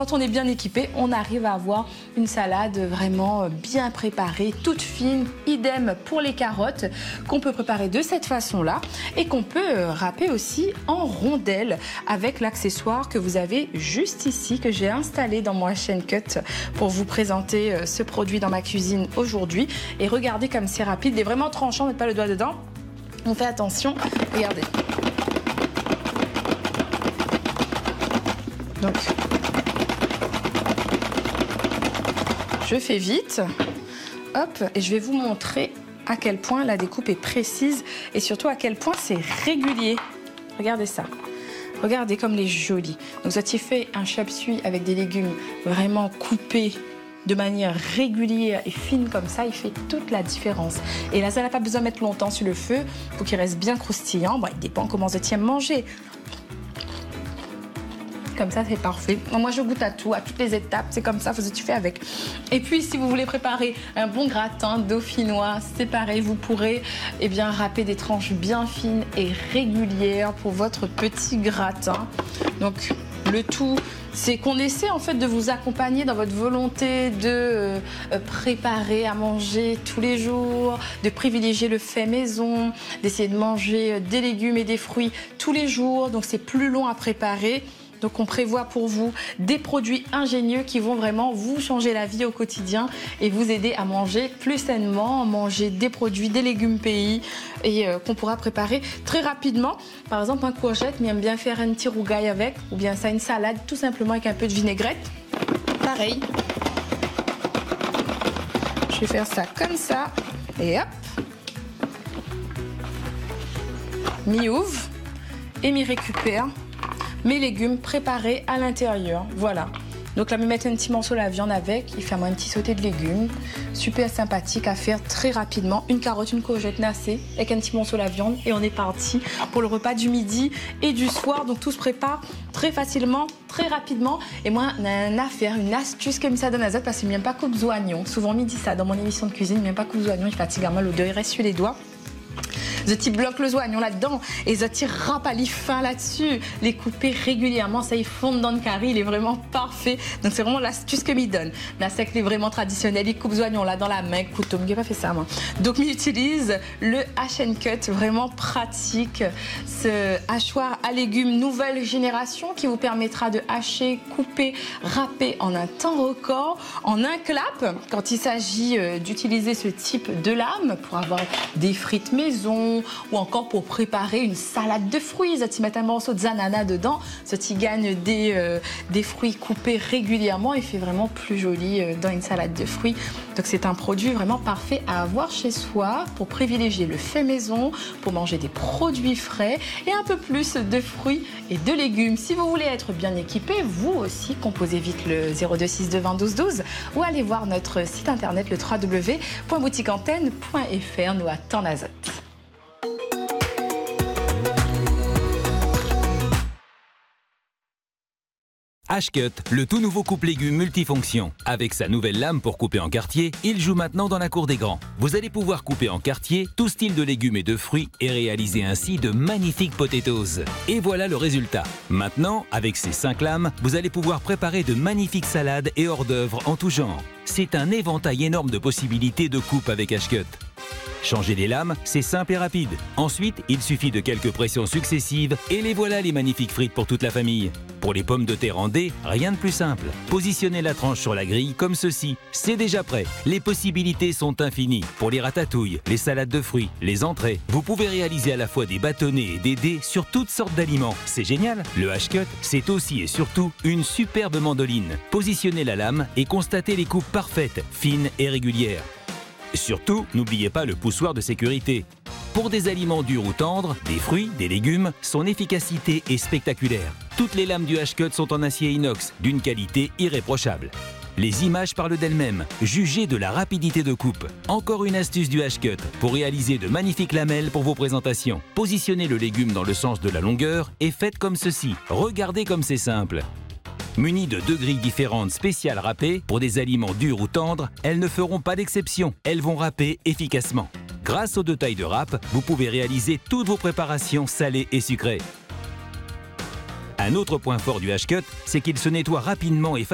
Quand on est bien équipé, on arrive à avoir une salade vraiment bien préparée, toute fine. Idem pour les carottes qu'on peut préparer de cette façon-là et qu'on peut râper aussi en rondelles avec l'accessoire que vous avez juste ici, que j'ai installé dans mon Cut pour vous présenter ce produit dans ma cuisine aujourd'hui. Et regardez comme c'est rapide et vraiment tranchant, mettez pas le doigt dedans. On fait attention, regardez. Donc, je fais vite, hop, et je vais vous montrer à quel point la découpe est précise et surtout à quel point c'est régulier. Regardez ça. Regardez comme il est joli. Donc, ça t'y fait un chapsui avec des légumes vraiment coupés de manière régulière et fine comme ça, il fait toute la différence. Et là, ça n'a pas besoin de mettre longtemps sur le feu pour qu'il reste bien croustillant. Bon, il dépend comment vous aimez manger. Comme ça, c'est parfait. Moi, je goûte à tout, à toutes les étapes. C'est comme ça, tu fais avec. Et puis, si vous voulez préparer un bon gratin dauphinois, c'est pareil. Vous pourrez râper des tranches bien fines et régulières pour votre petit gratin. Donc, le tout, c'est qu'on essaie en fait de vous accompagner dans votre volonté de préparer à manger tous les jours, de privilégier le fait maison, d'essayer de manger des légumes et des fruits tous les jours. Donc, c'est plus long à préparer. Donc on prévoit pour vous des produits ingénieux qui vont vraiment vous changer la vie au quotidien et vous aider à manger plus sainement, manger des produits, des légumes pays et qu'on pourra préparer très rapidement. Par exemple un courgette, mais aime bien faire un petit rougail avec, ou bien ça une salade tout simplement avec un peu de vinaigrette. Pareil. Je vais faire ça comme ça et hop. M'y ouvre et m'y récupère mes légumes préparés à l'intérieur. Voilà. Donc là, je vais mettre un petit morceau de la viande avec. Il fait un petit sauté de légumes. Super sympathique à faire très rapidement. Une carotte, une courgette nassée avec un petit morceau de la viande. Et on est parti pour le repas du midi et du soir. Donc tout se prépare très facilement, très rapidement. Et moi, on a une affaire, une astuce comme ça dans la zone parce qu'il n'y a pas coupe d'oignon. Souvent, on me dit ça dans mon émission de cuisine. Il n'y a pas coupe d'oignon. Il fatigue à moi l'odeur. Il reste sur les doigts. The petit bloque le oignon là-dedans et The petit râpe à fin là-dessus. Les couper régulièrement, ça y fonde dans le carré, il est vraiment parfait. Donc c'est vraiment l'astuce que m'y donne. La sec est vraiment traditionnelle, il coupe oignons là dans la main, couteau, je n'ai pas fait ça moi. Donc j'utilise le Cut, vraiment pratique. Ce hachoir à légumes nouvelle génération qui vous permettra de hacher, couper, râper en un temps record, en un clap. Quand il s'agit d'utiliser ce type de lame pour avoir des frites maison, ou encore pour préparer une salade de fruits. Ça met un morceau d'ananas dedans, ça gagne des fruits coupés régulièrement et fait vraiment plus joli dans une salade de fruits. Donc c'est un produit vraiment parfait à avoir chez soi pour privilégier le fait maison, pour manger des produits frais et un peu plus de fruits et de légumes. Si vous voulez être bien équipé, vous aussi, composez vite le 0262 20 12 12 ou allez voir notre site internet le www.boutiqueantenne.fr. Nous attend Azote. Cut, le tout nouveau coupe légumes multifonction. Avec sa nouvelle lame pour couper en quartier, il joue maintenant dans la cour des grands. Vous allez pouvoir couper en quartier tout style de légumes et de fruits et réaliser ainsi de magnifiques potatoes. Et voilà le résultat. Maintenant, avec ces 5 lames, vous allez pouvoir préparer de magnifiques salades et hors d'œuvre en tout genre. C'est un éventail énorme de possibilités de coupe avec Cut. Changer les lames, c'est simple et rapide. Ensuite, il suffit de quelques pressions successives et les voilà les magnifiques frites pour toute la famille. Pour les pommes de terre en dés, rien de plus simple. Positionnez la tranche sur la grille comme ceci. C'est déjà prêt. Les possibilités sont infinies. Pour les ratatouilles, les salades de fruits, les entrées, vous pouvez réaliser à la fois des bâtonnets et des dés sur toutes sortes d'aliments. C'est génial. Le Cut, c'est aussi et surtout une superbe mandoline. Positionnez la lame et constatez les coupes parfaites, fines et régulières. Surtout, n'oubliez pas le poussoir de sécurité. Pour des aliments durs ou tendres, des fruits, des légumes, son efficacité est spectaculaire. Toutes les lames du Cut sont en acier inox, d'une qualité irréprochable. Les images parlent d'elles-mêmes. Jugez de la rapidité de coupe. Encore une astuce du Cut pour réaliser de magnifiques lamelles pour vos présentations. Positionnez le légume dans le sens de la longueur et faites comme ceci. Regardez comme c'est simple. Munies de 2 grilles différentes spéciales râpées, pour des aliments durs ou tendres, elles ne feront pas d'exception. Elles vont râper efficacement. Grâce aux 2 tailles de râpe, vous pouvez réaliser toutes vos préparations salées et sucrées. Un autre point fort du Cut, c'est qu'il se nettoie rapidement et facilement